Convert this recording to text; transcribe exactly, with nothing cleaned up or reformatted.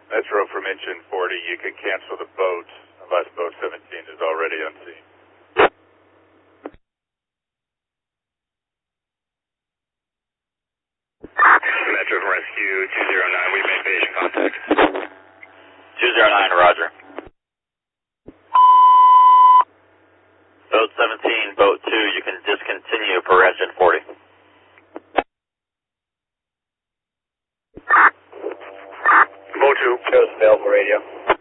Metro from engine forty, you can cancel the boat unless boat seventeen is already on scene. Metro from Rescue two zero nine, we made patient contact. two zero nine, roger. Boat seventeen, boat two, you can discontinue per engine forty. Boat two. Shows available radio.